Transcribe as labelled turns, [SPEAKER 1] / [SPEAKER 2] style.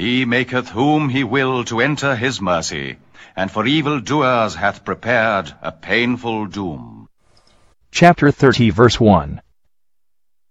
[SPEAKER 1] He maketh whom he will to enter his mercy, and for evildoers hath prepared a painful doom.
[SPEAKER 2] Chapter 30, verse 1.